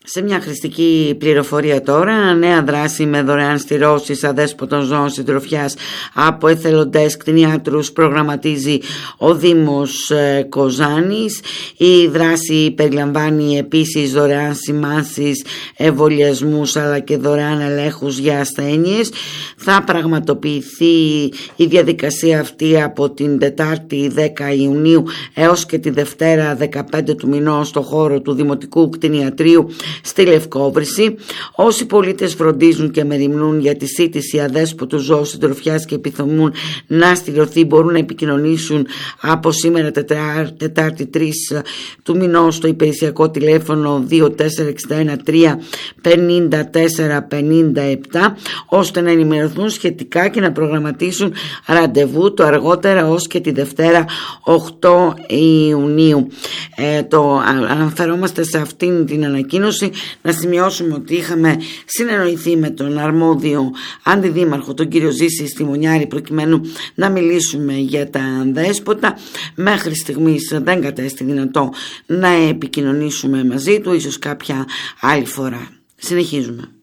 Σε μια χρηστική πληροφορία τώρα, νέα δράση με δωρεάν στηρώσεις αδέσποτων ζώων συντροφιάς από εθελοντές κτηνιάτρους προγραμματίζει ο Δήμος Κοζάνης. Η δράση περιλαμβάνει επίσης δωρεάν σημάνσεις, εμβολιασμούς αλλά και δωρεάν ελέγχους για ασθένειες. Θα πραγματοποιηθεί η διαδικασία αυτή από την Τετάρτη 10 Ιουνίου έως και τη Δευτέρα 15 του μηνός στο χώρο του Δημοτικού Κτηνιατρίου στη Λευκόβρηση. Όσοι πολίτες φροντίζουν και μεριμνούν για τη σύντηση αδέσποτου ζώου συντροφιάς και επιθυμούν να στηριωθεί μπορούν να επικοινωνήσουν από σήμερα Τετάρτη 3 του μηνός στο υπηρεσιακό τηλέφωνο 2461 3 54 57 ώστε να ενημερωθούν σχετικά και να προγραμματίσουν ραντεβού το αργότερα ως και τη Δευτέρα 8 Ιουνίου. Αναφερόμαστε σε αυτήν την ανακοίνωση. Να σημειώσουμε ότι είχαμε συνεννοηθεί με τον αρμόδιο αντιδήμαρχο, τον κύριο Ζήση Στιμονιάρη, προκειμένου να μιλήσουμε για τα δέσποτα. Μέχρι στιγμής δεν κατέστη δυνατό να επικοινωνήσουμε μαζί του, ίσως κάποια άλλη φορά. Συνεχίζουμε.